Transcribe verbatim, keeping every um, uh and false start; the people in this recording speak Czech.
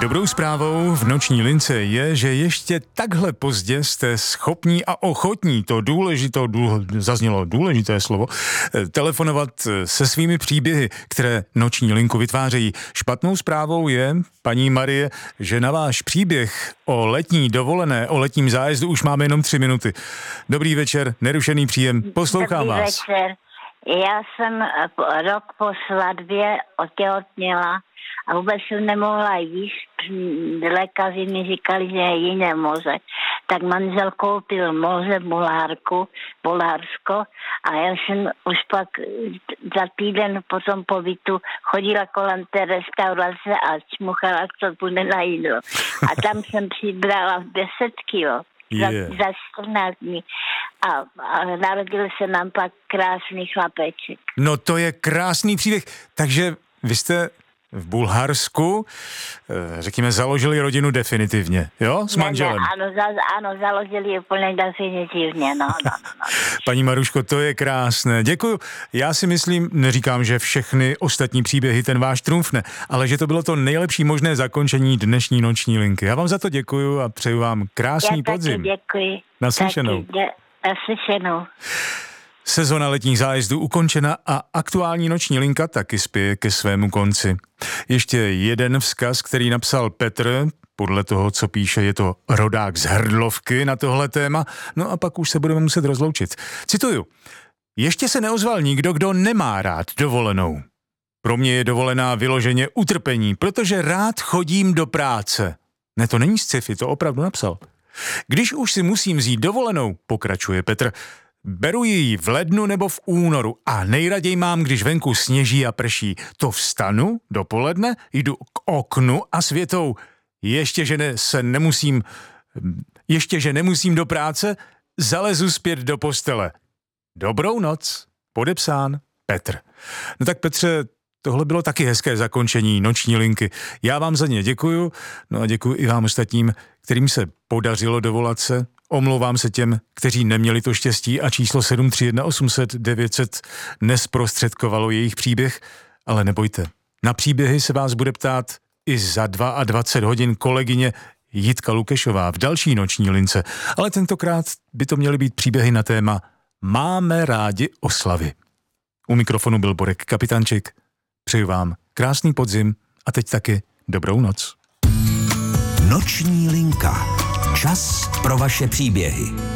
Dobrou zprávou v noční lince je, že ještě takhle pozdě jste schopní a ochotní, to důležito, důl, zaznělo důležité slovo, telefonovat se svými příběhy, které noční linku vytvářejí. Špatnou zprávou je, paní Marie, že na váš příběh o letní dovolené, o letním zájezdu už máme jenom tři minuty. Dobrý večer, nerušený příjem, poslouchám Dobrý vás. Večer. Já jsem rok po svatbě otěhotněla a vůbec jsem nemohla jíst. Lékaři mi říkali, že je jiné moře. Tak manžel koupil moře v Bulharku, Bulharsko, a já jsem už pak za týden po tom pobytu chodila kolem té restaurace a čmuchala, co bude na jídlo. A tam jsem přibrala deset kilo. Za, Yeah. za čtrnáct dní. A, a narodil se nám pak krásný chlapeček. No to je krásný příběh, takže vy jste v Bulharsku, řekněme, založili rodinu definitivně, jo, s manželem? Ne, ne, ano, za, ano, založili úplně definitivně, no, no, no, no. Paní Maruško, to je krásné, děkuju. Já si myslím, neříkám, že všechny ostatní příběhy ten váš trumfne, ale že to bylo to nejlepší možné zakončení dnešní noční linky. Já vám za to děkuju a přeju vám krásný Já podzim. taky děkuji. Naslyšenou. Taky, dě, naslyšenou. Sezona letních zájezdů ukončena a aktuální noční linka taky spěje ke svému konci. Ještě jeden vzkaz, který napsal Petr, podle toho, co píše, je to rodák z Hrdlovky na tohle téma, no a pak už se budeme muset rozloučit. Cituju. Ještě se neozval nikdo, kdo nemá rád dovolenou. Pro mě je dovolená vyloženě utrpení, protože rád chodím do práce. Ne, to není sci-fi, to opravdu napsal. Když už si musím vzít dovolenou, pokračuje Petr, beru ji v lednu nebo v únoru a nejraději mám, když venku sněží a prší. To vstanu dopoledne, jdu k oknu a světou. Ještě, že ne, se nemusím, ještě, že nemusím do práce, zalezu zpět do postele. Dobrou noc, podepsán Petr. No tak Petře, tohle bylo taky hezké zakončení noční linky. Já vám za ně děkuju, no a děkuju i vám ostatním, kterým se podařilo dovolat se. Omlouvám se těm, kteří neměli to štěstí a číslo sedm tři jedna osm set devět set nesprostředkovalo jejich příběh, ale nebojte. Na příběhy se vás bude ptát i za dvacet dva hodin kolegyně Jitka Lukešová v další noční lince, ale tentokrát by to měly být příběhy na téma Máme rádi oslavy. U mikrofonu byl Borek Kapitánček. Přeju vám krásný podzim a teď taky dobrou noc. Noční linka. Čas pro vaše příběhy.